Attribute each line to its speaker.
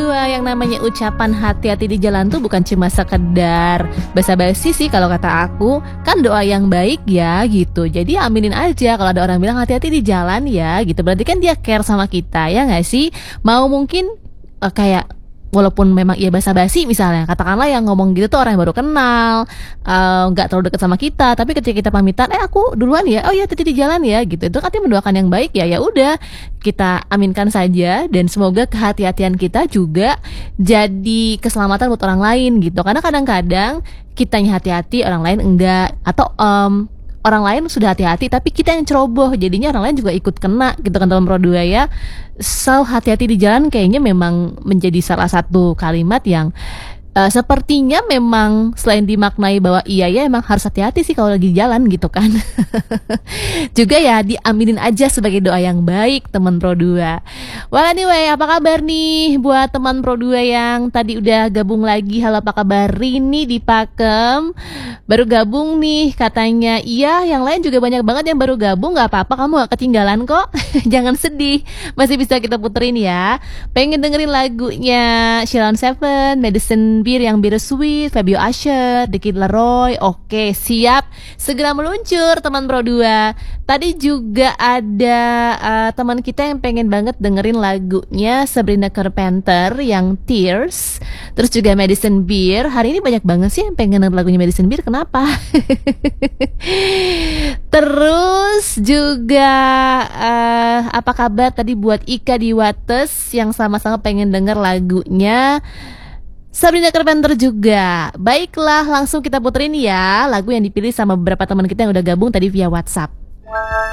Speaker 1: Pro 2, yang namanya ucapan hati-hati di jalan tuh bukan cuma sekedar basa-basi sih kalau kata aku. Kan doa yang baik ya gitu. Jadi aminin aja kalau ada orang bilang hati-hati di jalan ya gitu. Berarti kan dia care sama kita ya nggak sih? Mau mungkin kayak walaupun memang ia basa-basi misalnya, katakanlah yang ngomong gitu tuh orang yang baru kenal, nggak terlalu dekat sama kita, tapi ketika kita pamitan, aku duluan ya, oh ya hati-hati di jalan ya gitu, itu katanya mendoakan yang baik ya, ya udah kita aminkan saja dan semoga kehati-hatian kita juga jadi keselamatan buat orang lain gitu, karena kadang-kadang kitanya hati-hati orang lain enggak, atau orang lain sudah hati-hati tapi kita yang ceroboh, jadinya orang lain juga ikut kena gitu kan dalam Pro 2 ya. So hati-hati di jalan kayaknya memang menjadi salah satu kalimat yang sepertinya memang selain dimaknai bahwa iya ya emang harus hati-hati sih kalau lagi jalan gitu kan. Juga ya diaminin aja sebagai doa yang baik teman Pro 2. Well anyway, apa kabar nih buat teman Pro 2 yang tadi udah gabung lagi? Halo, apa kabar Rini di Pakem? Baru gabung nih katanya. Iya, yang lain juga banyak banget yang baru gabung. Gak apa-apa, kamu gak ketinggalan kok. Jangan sedih, masih bisa kita puterin ya. Pengen dengerin lagunya Sheila on 7, Medicine Beer yang bittersweet, Fabio Asher, The Kid Laroi. Oke, siap, segera meluncur teman Pro 2. Tadi juga ada teman kita yang pengen banget dengerin lagunya Sabrina Carpenter yang Tears. Terus juga Medicine Beer. Hari ini banyak banget sih yang pengen denger lagunya Medicine Beer. Kenapa? Terus juga apa kabar tadi buat Ika di Wates yang sama-sama pengen denger lagunya Sabrina Carpenter juga. Baiklah, langsung kita puterin ya lagu yang dipilih sama beberapa teman kita yang udah gabung tadi via WhatsApp.